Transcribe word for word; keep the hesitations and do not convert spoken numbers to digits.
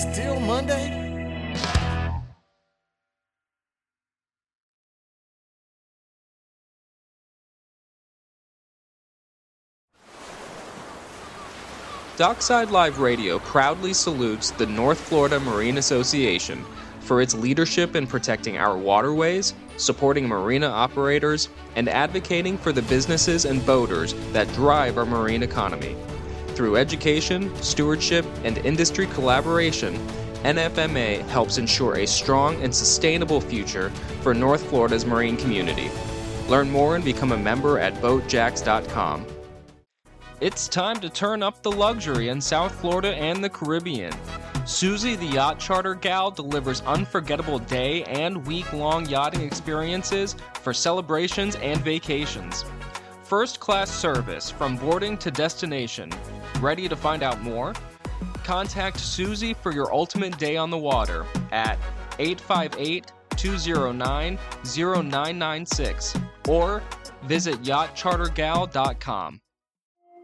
Still Monday? Dockside Live Radio proudly salutes the North Florida Marine Association for its leadership in protecting our waterways, supporting marina operators, and advocating for the businesses and boaters that drive our marine economy. Through education, stewardship, and industry collaboration, N F M A helps ensure a strong and sustainable future for North Florida's marine community. Learn more and become a member at boat jacks dot com. It's time to turn up the luxury in South Florida and the Caribbean. Susie the Yacht Charter Gal delivers unforgettable day and week-long yachting experiences for celebrations and vacations. First-class service from boarding to destination. Ready to find out more? Contact Susie for your ultimate day on the water at eight five eight, two zero nine, zero nine nine six or visit yacht charter gal dot com.